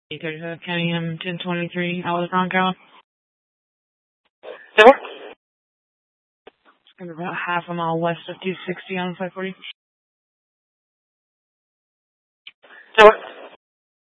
835 Kenningham, 1023, Alice Bronco. Sure. It's about half a mile west of 260 on 540. Sure.